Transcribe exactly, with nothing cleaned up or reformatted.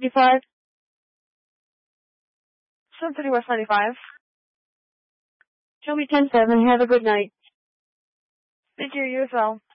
fifty-five. Sun City West ninety-five. Show me ten seven. Have a good night. Thank you, you as well.